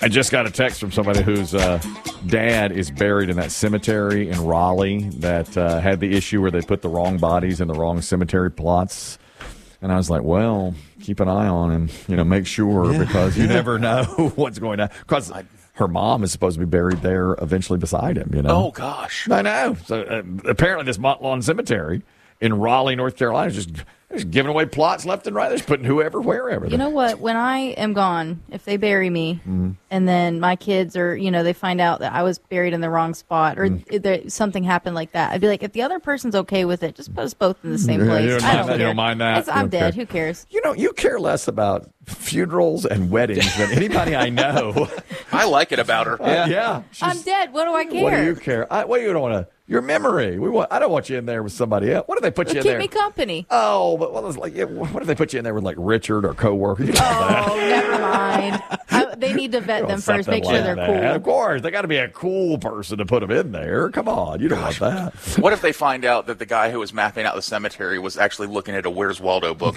I just got a text from somebody whose dad is buried in that cemetery in Raleigh that had the issue where they put the wrong bodies in the wrong cemetery plots. And I was like, well, keep an eye on him, make sure because you never know what's going on. Because her mom is supposed to be buried there eventually beside him, Oh, gosh. I know. So apparently this Montlawn Cemetery in Raleigh, North Carolina, is just giving away plots left and right. They're just putting whoever, wherever. You know what? When I am gone, if they bury me and then my kids are, they find out that I was buried in the wrong spot or something happened like that, I'd be like, if the other person's okay with it, just put us both in the same place. You don't mind that. I'm dead. Who cares? You care less about funerals and weddings than anybody I know. I like it about her. Yeah. I'm dead. What do I care? What do you care? You don't want to. Your memory. I don't want you in there with somebody else. What if they put you in there? Keep me company. Oh, but what if they put you in there with like Richard or coworker? Never mind. They need to vet them first. Make sure they're cool. Of course, they got to be a cool person to put them in there. Come on, you don't want that. What if they find out that the guy who was mapping out the cemetery was actually looking at a Where's Waldo book?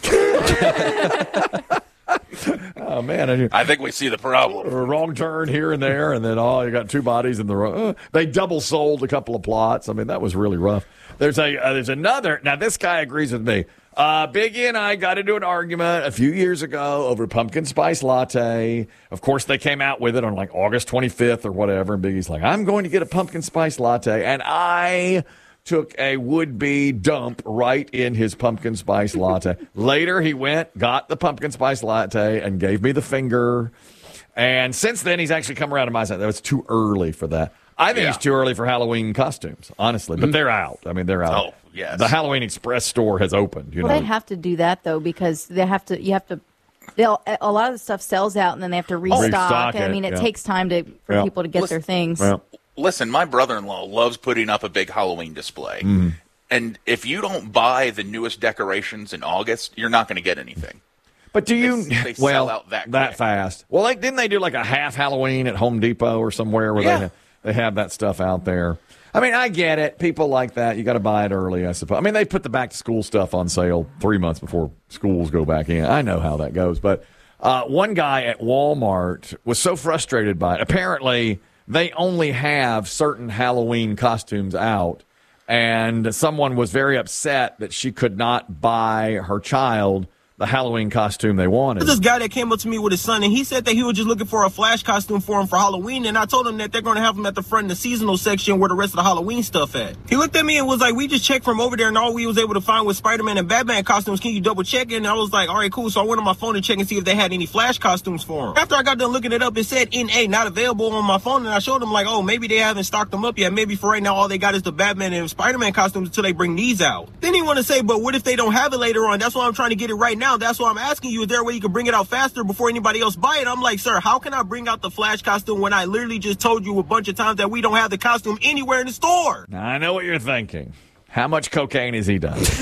Oh, man. I think we see the problem. A wrong turn here and there, and then, you got two bodies in the wrong. They double sold a couple of plots. I mean, that was really rough. There's another. Now, this guy agrees with me. Biggie and I got into an argument a few years ago over pumpkin spice latte. Of course, they came out with it on like August 25th or whatever, and Biggie's like, I'm going to get a pumpkin spice latte, and I took a would-be dump right in his pumpkin spice latte. Later, he got the pumpkin spice latte, and gave me the finger. And since then, he's actually come around to my side. That was too early for that. I think it's too early for Halloween costumes, honestly. But they're out. I mean, they're out. Oh, yes. The Halloween Express store has opened. They have to do that, though, because a lot of the stuff sells out, and then they have to restock. It takes time for people to get their things. Well, listen, my brother-in-law loves putting up a big Halloween display. Mm-hmm. And if you don't buy the newest decorations in August, you're not going to get anything. But do you they sell out that fast? Well, didn't they do like a half Halloween at Home Depot or somewhere where they have that stuff out there? I mean, I get it. People like that. You got to buy it early, I suppose. I mean, they put the back-to-school stuff on sale 3 months before schools go back in. I know how that goes. But one guy at Walmart was so frustrated by it. Apparently, they only have certain Halloween costumes out, and someone was very upset that she could not buy her child the Halloween costume they wanted. This guy that came up to me with his son, and he said that he was just looking for a Flash costume for him for Halloween, and I told him that they're going to have him at the front in the seasonal section where the rest of the Halloween stuff at. He looked at me and was like, we just checked from over there, and all we was able to find was Spider-Man and Batman costumes. Can you double check it? And I was like, all right, cool. So I went on my phone to check and see if they had any Flash costumes for him. After I got done looking it up, it said NA, not available on my phone, and I showed him like, oh, maybe they haven't stocked them up yet. Maybe for right now, all they got is the Batman and Spider-Man costumes until they bring these out. Then he want to say, but what if they don't have it later on? That's why I'm trying to get it right now. That's why I'm asking you, is there a way you can bring it out faster before anybody else buy it? I'm like, sir, how can I bring out the Flash costume when I literally just told you a bunch of times that we don't have the costume anywhere in the store? Now, I know what you're thinking. How much cocaine has he done?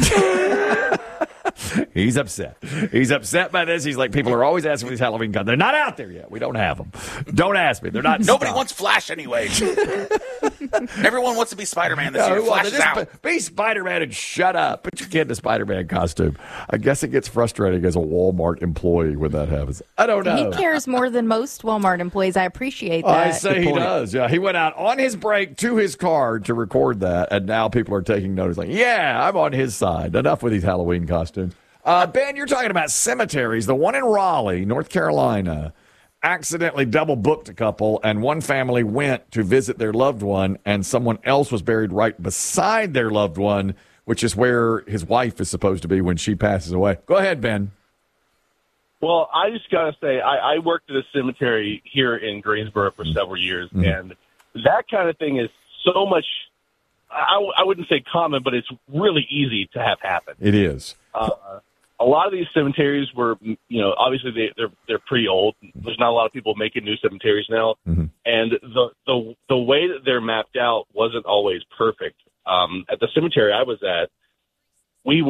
He's upset. He's upset by this. He's like, people are always asking for these Halloween costumes. They're not out there yet. We don't have them. Don't ask me. They're not. Nobody wants Flash anyway. Everyone wants to be Spider-Man this year. Flash is out. Be Spider-Man and shut up. Put your kid in a Spider-Man costume. I guess it gets frustrating as a Walmart employee when that happens. I don't know. He cares more than most Walmart employees. I appreciate that. I say he does. Yeah, he went out on his break to his car to record that, and now people are taking notice. Like, yeah, I'm on his side. Enough with these Halloween costumes. Ben, you're talking about cemeteries. The one in Raleigh, North Carolina, accidentally double booked a couple, and one family went to visit their loved one, and someone else was buried right beside their loved one, which is where his wife is supposed to be when she passes away. Go ahead, Ben. Well, I just got to say, I worked at a cemetery here in Greensboro for several years, and that kind of thing is so much, I wouldn't say common, but it's really easy to have happen. It is. A lot of these cemeteries were, obviously they're pretty old. There's not a lot of people making new cemeteries now, and the way that they're mapped out wasn't always perfect. At the cemetery I was at, we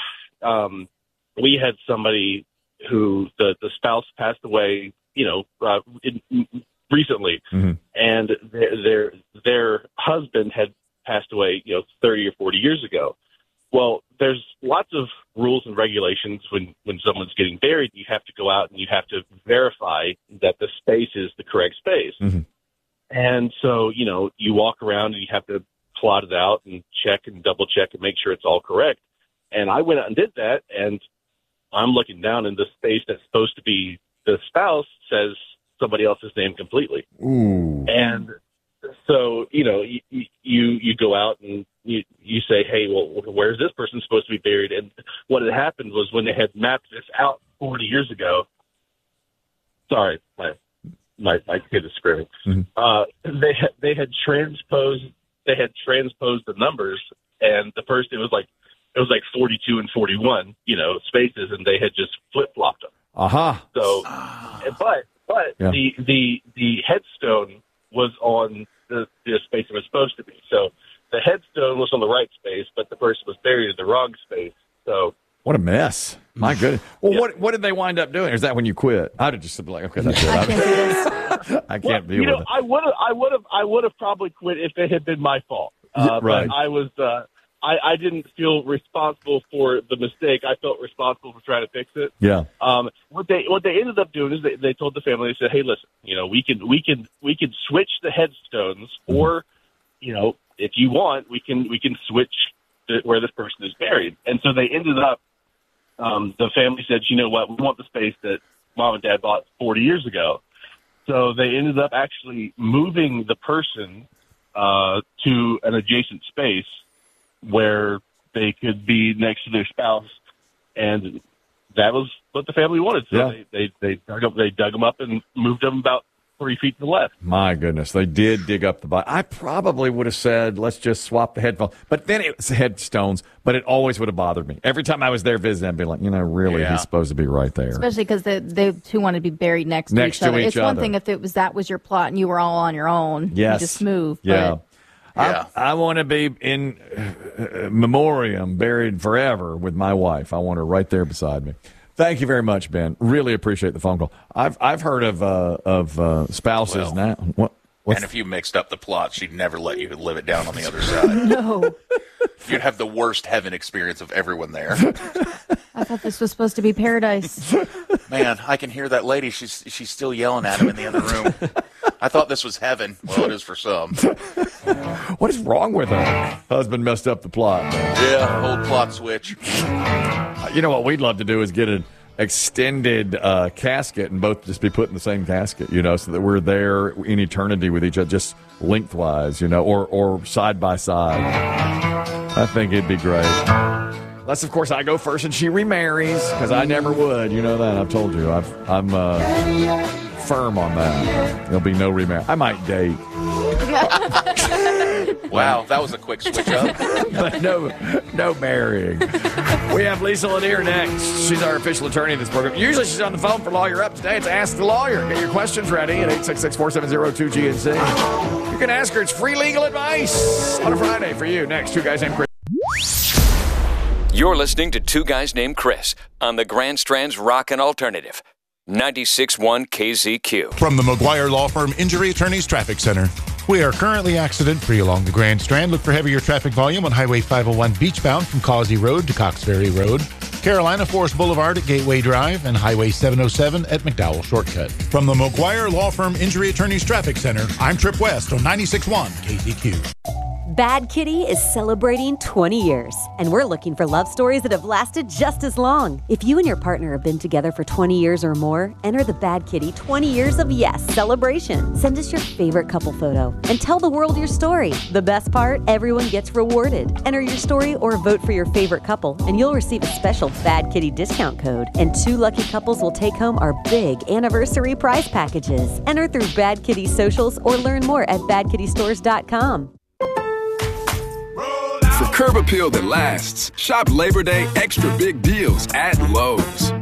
had somebody who the spouse passed away, recently, and their husband had passed away, 30 or 40 years ago. Well, there's lots of rules and regulations when someone's getting buried. You have to go out and you have to verify that the space is the correct space. Mm-hmm. And so, you walk around and you have to plot it out and check and double check and make sure it's all correct. And I went out and did that, and I'm looking down, and the space that's supposed to be the spouse says somebody else's name completely. Ooh. And so, you go out and you say, hey, well, where's this person supposed to be buried? And what had happened was when they had mapped this out 40 years ago, sorry, my kid is screaming. Mm-hmm. They had transposed the numbers, and the first it was like 42 and 41, spaces, and they had just flip-flopped them. So, but yeah. the headstone was on the space it was supposed to be. So the headstone was on the right space, but the person was buried in the wrong space. So what a mess! My goodness. Well, yeah. what did they wind up doing? Or is that when you quit? I'd have just been like, okay, that's it. I can't deal with it. I would have probably quit if it had been my fault. Right. But I was. I didn't feel responsible for the mistake. I felt responsible for trying to fix it. Yeah. What they ended up doing is they told the family, they said, hey, listen, we can switch the headstones, or, if you want, we can switch where this person is buried. And so they ended up, the family said, you know what, we want the space that mom and dad bought 40 years ago. So they ended up actually moving the person to an adjacent space where they could be next to their spouse, and that was what the family wanted. So yeah. they dug them up and moved them about 3 feet to the left. My goodness, they did dig up the body. I probably would have said, let's just swap the headphones. But then it was headstones, but it always would have bothered me. Every time I was there visiting, I'd be like, really, he's supposed to be right there. Especially because they two wanted to be buried next to each other. It's one thing if that was your plot and you were all on your own. Yes. You just move. Yeah. But Yeah. I want to be in memoriam, buried forever with my wife. I want her right there beside me. Thank you very much, Ben. Really appreciate the phone call. I've heard of spouses now. And if you mixed up the plot, she'd never let you live it down on the other side. No. You'd have the worst heaven experience of everyone there. I thought this was supposed to be paradise. Man, I can hear that lady. She's still yelling at him in the other room. I thought this was heaven. Well, it is for some. What is wrong with her? Husband messed up the plot. Yeah, old plot switch. You know what we'd love to do is get an extended casket and both just be put in the same casket, so that we're there in eternity with each other, just lengthwise, or side by side. I think it'd be great. Unless, of course, I go first and she remarries, because I never would. You know that. I've told you. I'm firm on that. There'll be no remarriage. I might date. Wow, that was a quick switch up. But no marrying. We have Lisa Lanier next. She's our official attorney in this program. Usually she's on the phone for Lawyer Up. Today it's Ask the Lawyer. Get your questions ready at 866-470-2GNC. You can ask her. It's free legal advice on a Friday for you. Next, Two Guys Named Chris. You're listening to Two Guys Named Chris on the Grand Strand's Rockin' Alternative. 96.1 KZQ. From the McGuire Law Firm Injury Attorneys Traffic Center. We are currently accident-free along the Grand Strand. Look for heavier traffic volume on Highway 501 beachbound from Causey Road to Cox Ferry Road, Carolina Forest Boulevard at Gateway Drive, and Highway 707 at McDowell Shortcut. From the McGuire Law Firm Injury Attorneys Traffic Center, I'm Trip West on 96.1 KZQ. Bad Kitty is celebrating 20 years, and we're looking for love stories that have lasted just as long. If you and your partner have been together for 20 years or more, enter the Bad Kitty 20 Years of Yes celebration. Send us your favorite couple photo and tell the world your story. The best part, everyone gets rewarded. Enter your story or vote for your favorite couple, and you'll receive a special Bad Kitty discount code. And 2 lucky couples will take home our big anniversary prize packages. Enter through Bad Kitty socials or learn more at badkittystores.com. For curb appeal that lasts, shop Labor Day extra big deals at Lowe's.